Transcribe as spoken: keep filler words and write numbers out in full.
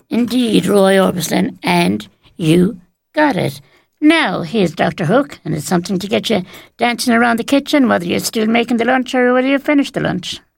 Indeed, Roy Orbison, and you got it. Now, here's Doctor Hook, and it's something to get you dancing around the kitchen, whether you're still making the lunch or whether you've finished the lunch.